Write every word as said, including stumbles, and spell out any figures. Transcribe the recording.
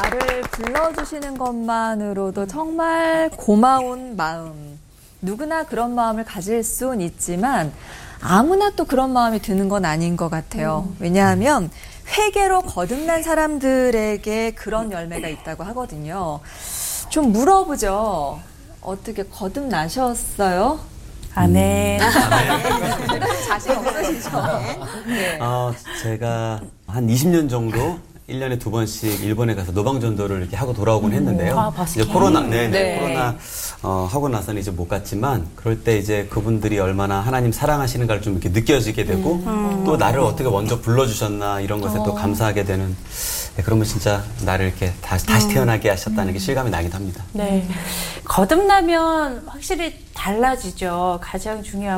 나를 불러주시는 것만으로도 정말 고마운 마음. 누구나 그런 마음을 가질 수는 있지만 아무나 또 그런 마음이 드는 건 아닌 것 같아요. 음. 왜냐하면 회개로 거듭난 사람들에게 그런 열매가 있다고 하거든요. 좀 물어보죠. 어떻게 거듭나셨어요? 아, 네. 음. 자신 없으시죠? 네. 어, 제가 한 이십 년 정도 일 년에 두 번씩 일본에 가서 노방전도를 이렇게 하고 돌아오곤 했는데요. 아, 이제 코로나, 네네, 네. 코로나, 어, 하고 나서는 이제 못 갔지만, 그럴 때 이제 그분들이 얼마나 하나님 사랑하시는가를 좀 이렇게 느껴지게 되고, 음. 또 나를 어떻게 먼저 불러주셨나, 이런 것에 어. 또 감사하게 되는, 네, 그러면 진짜 나를 이렇게 다시, 다시 태어나게 하셨다는 게 실감이 나기도 합니다. 네. 거듭나면 확실히 달라지죠. 가장 중요한